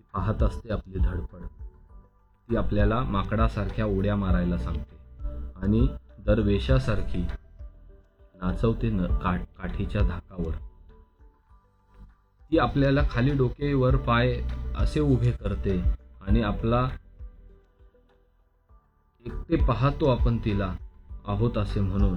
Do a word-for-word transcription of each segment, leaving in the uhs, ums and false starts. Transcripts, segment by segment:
पाहत असते आपली धडपड. ती आपल्याला माकडासारख्या उड्या मारायला सांगते आणि दरवेशासारखी नाचवते न काठ काठीच्या धाकावर. ती आपल्याला खाली डोके वर पाय असे उभे करते आणि आपला एकटे पाहतो आपण तिला आहोत असे म्हणून.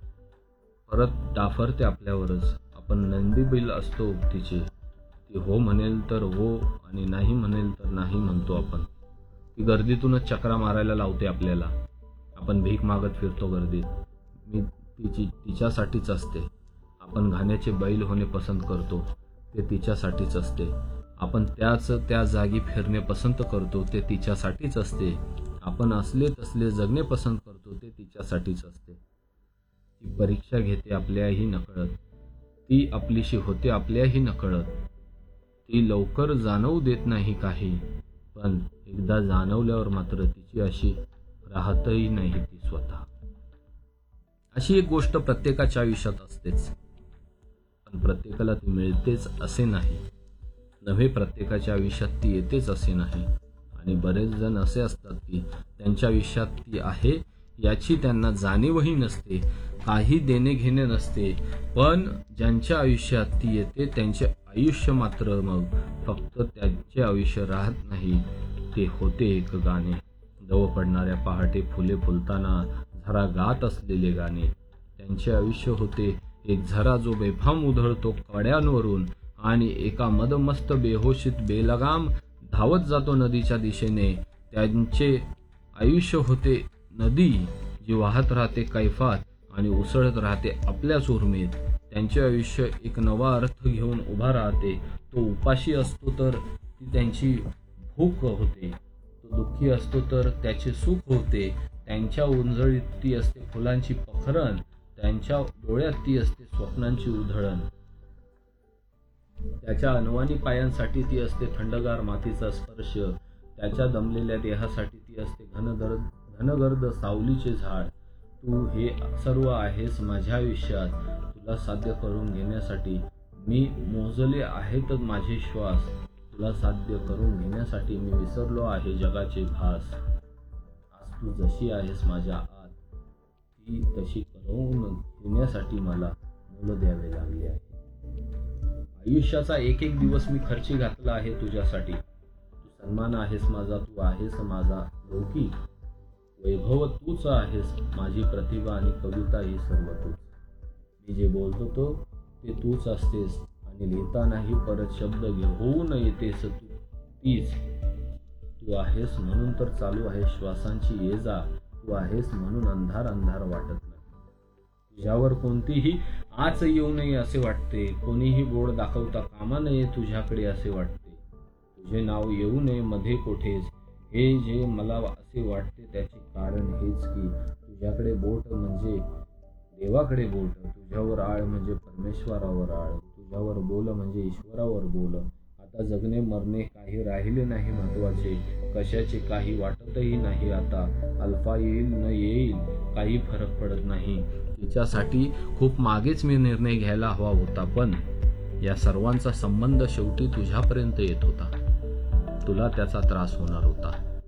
परत डाफरते आपल्यावरच. आपण नंदीबैल असतो तिचे. ती हो म्हणेल तर हो आणि नाही म्हणेल तर नाही म्हणतो आपण. ती गर्दीतूनच चक्रा मारायला लावते आपल्याला. आपण भीक मागत फिरतो गर्दीत. मी तिची तिच्यासाठीच असते. आपण घाण्याचे बैल होणे पसंत करतो ते तिच्यासाठीच असते. आपण त्याच त्या जागी फिरणे पसंत करतो ते तिच्यासाठीच असते. आपण असले तसले जगणे पसंत करतो ते तिच्यासाठीच असते. ती परीक्षा घेते आपल्याही नकळत. ती आपलीशी होते आपल्याही नकळत. ती लवकर जाणवू देत नाही काही, पण एकदा जाणवल्यावर मात्र तिची अशी राहतही नाही ती स्वतः. अशी एक गोष्ट प्रत्येकाच्या आयुष्यात असतेच, पण प्रत्येकाला ती मिळतेच असे नाही. नव्हे, प्रत्येकाच्या आयुष्यात ती येतेच असे नाही. आणि बरेच जण असे असतात की त्यांच्या आयुष्यात ती आहे याची त्यांना जाणीवही नसते, काही देणे घेणे नसते, पण ज्यांच्या आयुष्यात ती येते त्यांचे आयुष्य मात्र मग फक्त त्यांचे आयुष्य राहत नाही, ते होते एक गाणे. दव पडणाऱ्या पहाटे फुले फुलताना झरा गात असलेले गाणे. त्यांचे आयुष्य होते एक झरा जो बेफाम उधळतो कड्यांवरून आणि एका मदमस्त बेहोशीत बेलगाम धावत जातो नदीच्या दिशेने. त्यांचे आयुष्य होते नदी जी वाहत राहते कैफात आणि उसळत राहते आपल्याच उर्मीत. त्यांचे आयुष्य एक नवा अर्थ घेऊन उभा राहते. तो उपाशी असतो तर ती त्यांची भूक होते, तो दुःखी असतो तर त्याचे सुख होते. त्यांच्या उंजळीत ती असते फुलांची पखरण, त्यांच्या डोळ्यात ती असते स्वप्नांची उधळण. त्याच्या अनवाणी पायांसाठी ती असते थंडगार मातीचा स्पर्श. त्याच्या दमलेल्या देहासाठी ती असते घनगर्द घनगर्द सावलीचे झाड. तू हे सर्व आहेस माझ्या आयुष्यात. तुला साध्य करून घेण्यासाठी मी मोजले आहेतच माझे श्वास. तुला साध्य करून घेण्यासाठी मी विसरलो आहे जगाचे भास. आज तू जशी आहेस माझ्या आत, ती तशी करून घेण्यासाठी मला मोल द्यावे लागले आहे. आयुष्याचा एक एक दिवस मी खर्ची घातला आहे तुझ्यासाठी. तू सन्मान आहेस माझा, तू आहेस माझा लौकिक वैभव, तूच आहेस माझी प्रतिभा आणि कविता ही सर्व तूच. मी जे बोलतो तो ते तूच असतेस आणि लिहितानाही परत शब्द घेऊन येतेस तू तीच. तू आहेस म्हणून तर चालू आहे श्वासांची ये जा. तू आहेस म्हणून अंधार अंधार वाटत नाही. तुझ्यावर कोणतीही आच येऊ नये असे वाटते. कोणीही बोट दाखवता कामा नये तुझ्याकडे असे वाटते. तुझे नाव येऊ नये मध्ये कोठेच. हे जे मला असे वाटते त्याचे कारण हेच की तुझ्याकडे बोट म्हणजे देवाकडे बोट. तुझ्यावर आळ म्हणजे परमेश्वरावर आळ. तुझ्यावर बोल म्हणजे ईश्वरावर बोल. आता जगणे मरणे काही राहिले नाही महत्वाचे. कशाचे काही वाटतही नाही आता. अल्फा येईल न येईल काही फरक पडत नाही. तिच्यासाठी खूप मागेच मी निर्णय घ्यायला हवा होता, पण या सर्वांचा संबंध शेवटी तुझ्यापर्यंत येत होता. तुला त्याचा त्रास होणार होता.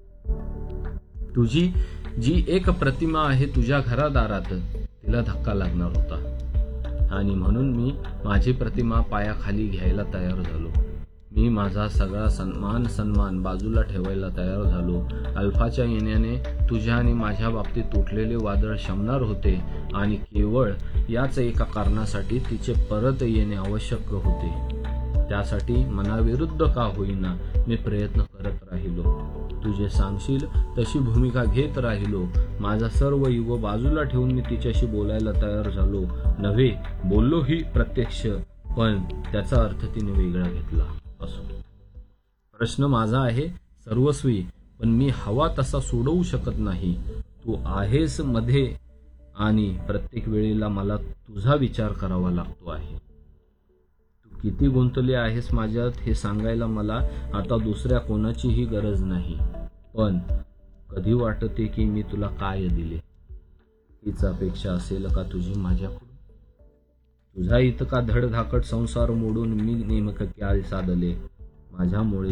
तुझी जी एक प्रतिमा आहे तुझ्या घरादारात, तिला धक्का लागणार होता आणि म्हणून मी माझी प्रतिमा पायाखाली घ्यायला तयार झालो. मी माझा सगळा सन्मान सन्मान बाजूला ठेवायला तयार झालो. अल्फाच्या येण्याने तुझ्या आणि माझ्या बाबतीत तुटलेले वादळ शमणार होते आणि केवळ याच एका कारणासाठी तिचे परत येणे आवश्यक होते. त्यासाठी मनाविरुद्ध का होईना मी प्रयत्न करत राहिलो. तू जे सांगशील तशी भूमिका घेत राहिलो. माझा सर्व युग बाजूला ठेवून मी तिच्याशी बोलायला तयार झालो. नव्हे, बोललोही प्रत्यक्ष, पण त्याचा अर्थ तिने वेगळा घेतला. असो, प्रश्न माझा आहे सर्वस्वी, पण मी हवा तसा सोडवू शकत नाही. तू आहेस मध्ये आणि प्रत्येक वेळेला मला तुझा विचार करावा लागतो आहे. तू किती गुंतले आहेस माझ्यात हे सांगायला मला आता दुसऱ्या कोणाचीही गरज नाही, पण कधी वाटते की मी तुला काय दिले हीच अपेक्षा असेल का तुझी माझ्याकडून. तुझा इतका धडधाकट संसार मोडून मी नेमकं काय साधले. माझ्यामुळे